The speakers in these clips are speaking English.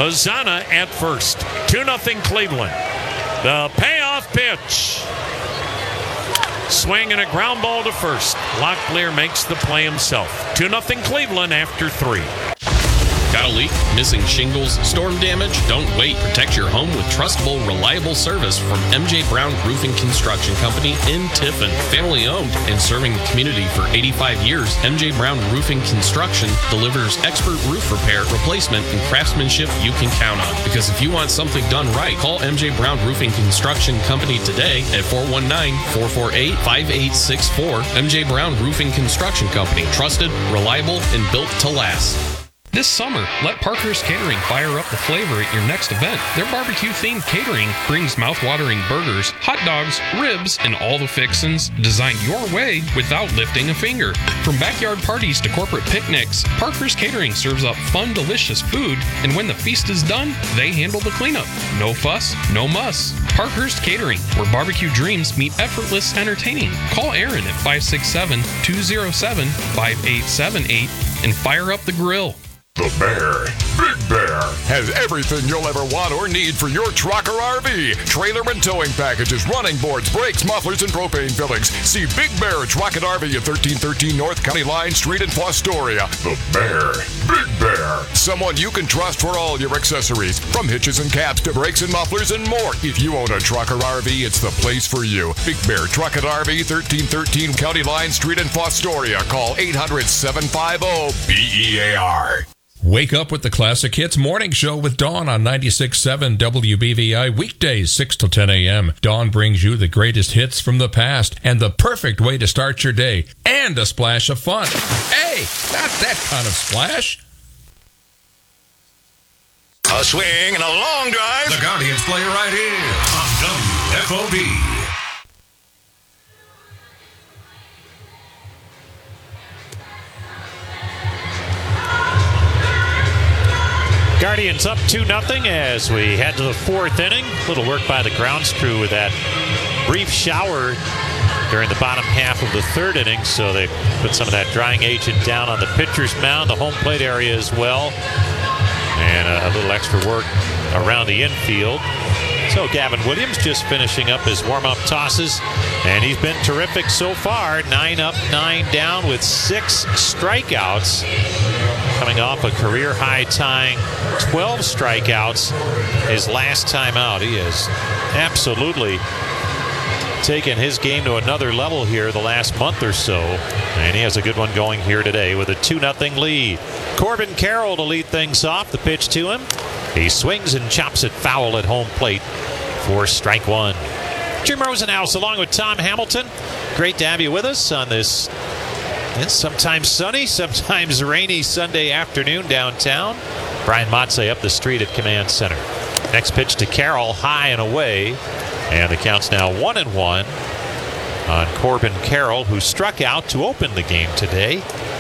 Lozana at first. 2-0 Cleveland. The payoff pitch. Swing and a ground ball to first. Locklear makes the play himself. 2-0 Cleveland after 3. Got a leak? Missing shingles? Storm damage? Don't wait. Protect your home with trustable, reliable service from MJ Brown Roofing Construction Company in Tiffin. Family owned and serving the community for 85 years, MJ Brown Roofing Construction delivers expert roof repair, replacement, and craftsmanship you can count on. Because if you want something done right, call MJ Brown Roofing Construction Company today at 419-448-5864. MJ Brown Roofing Construction Company. Trusted, reliable, and built to last. This summer, let Parker's Catering fire up the flavor at your next event. Their barbecue-themed catering brings mouth-watering burgers, hot dogs, ribs, and all the fixins designed your way without lifting a finger. From backyard parties to corporate picnics, Parker's Catering serves up fun, delicious food, and when the feast is done, they handle the cleanup. No fuss, no muss. Parker's Catering, where barbecue dreams meet effortless entertaining. Call Aaron at 567-207-5878 and fire up the grill. The Bear, Big Bear, has everything you'll ever want or need for your truck or RV. Trailer and towing packages, running boards, brakes, mufflers, and propane fillings. See Big Bear Truck and RV at 1313 North County Line Street in Fostoria. The Bear, Big Bear, someone you can trust for all your accessories, from hitches and caps to brakes and mufflers and more. If you own a truck or RV, it's the place for you. Big Bear Truck and RV, 1313 County Line Street in Fostoria. Call 800-750-BEAR. Wake up with the Classic Hits Morning Show with Dawn on 96.7 WBVI, weekdays 6 till 10 a.m. Dawn brings you the greatest hits from the past and the perfect way to start your day, and a splash of fun. Hey, not that kind of splash. A swing and a long drive. The Guardians play right here on WFOB. Guardians up 2-0 as we head to the 4th inning. Little work by the grounds crew with that brief shower during the bottom half of the 3rd inning, so they put some of that drying agent down on the pitcher's mound, the home plate area as well, and a little extra work around the infield. So Gavin Williams just finishing up his warm-up tosses, and he's been terrific so far. 9 up, 9 down with 6 strikeouts. Coming off a career-high tying 12 strikeouts his last time out. He has absolutely taken his game to another level here the last month or so. And he has a good one going here today with a 2-0 lead. Corbin Carroll to lead things off. The pitch to him. He swings and chops it foul at home plate for strike 1. Jim Rosenhaus along with Tom Hamilton. Great to have you with us on this sometimes sunny, sometimes rainy Sunday afternoon downtown. Brian Motze up the street at Command Center. Next pitch to Carroll, high and away. And the count's now 1-1 on Corbin Carroll, who struck out to open the game today.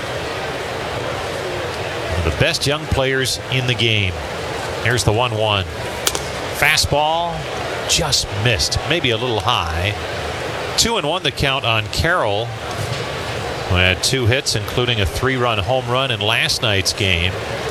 One of the best young players in the game. Here's the 1-1. Fastball just missed, maybe a little high. 2-1 the count on Carroll, who had 2 hits, including a 3-run home run in last night's game.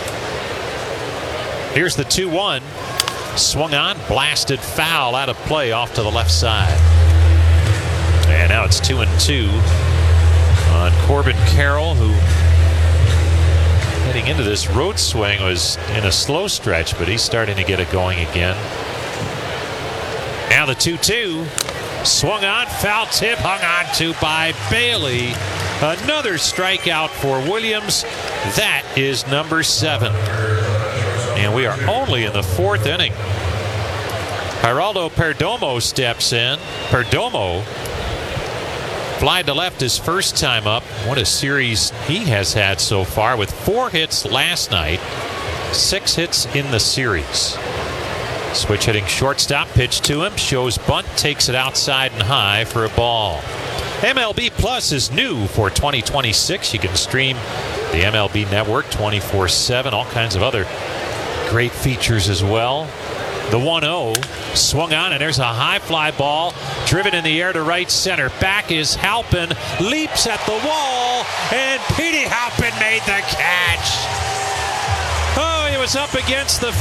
Here's the 2-1. Swung on, blasted foul out of play off to the left side. And now it's 2-2 on Corbin Carroll, who heading into this road swing was in a slow stretch, but he's starting to get it going again. Now the 2-2. Swung on, foul tip, hung on to by Bailey. Another strikeout for Williams. That is number 7. And we are only in the 4th inning. Geraldo Perdomo steps in. Perdomo fly to left his first time up. What a series he has had so far with 4 hits last night, 6 hits in the series. Switch hitting shortstop, pitch to him, shows bunt, takes it outside and high for a ball. MLB Plus is new for 2026. You can stream the MLB Network 24/7, all kinds of other great features as well. The 1-0 swung on, and there's a high fly ball driven in the air to right center. Back is Halpin, leaps at the wall, and Petey Halpin made the catch. Oh, he was up against the